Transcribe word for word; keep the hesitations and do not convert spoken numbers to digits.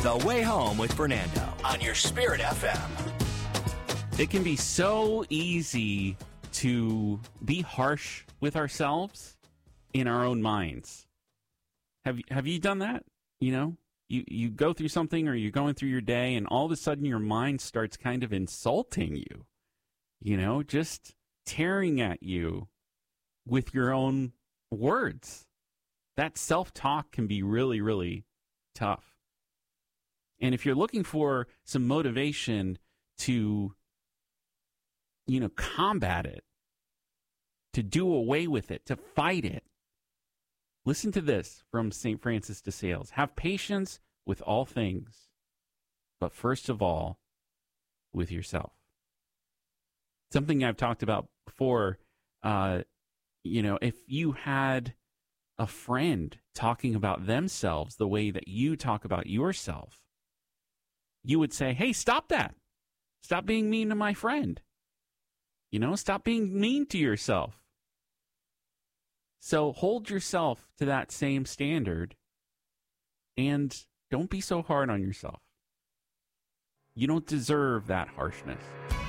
The Way Home with Fernando on your Spirit F M. It can be so easy to be harsh with ourselves in our own minds. Have have you done that? You know, you, you go through something or you're going through your day and all of a sudden your mind starts kind of insulting you, you know, just tearing at you with your own words. That self-talk can be really, really tough. And if you're looking for some motivation to, you know, combat it, to do away with it, to fight it, listen to this from Saint Francis de Sales. Have patience with all things, but first of all, with yourself. Something I've talked about before, uh, you know, if you had a friend talking about themselves the way that you talk about yourself, you would say, hey, stop that. Stop being mean to my friend. You know, stop being mean to yourself. So hold yourself to that same standard and don't be so hard on yourself. You don't deserve that harshness.